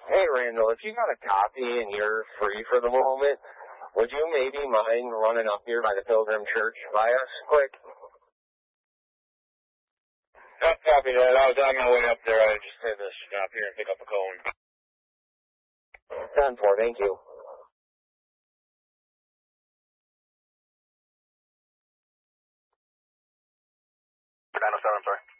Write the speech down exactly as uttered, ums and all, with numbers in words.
Hey, Randall, if you got a copy and you're free for the moment, would you maybe mind running up here by the Pilgrim Church by us quick? Yep, copy that. I was on my way up there. I just had to stop here and pick up a cone. ten four, thank you. nine oh seven, I'm sorry.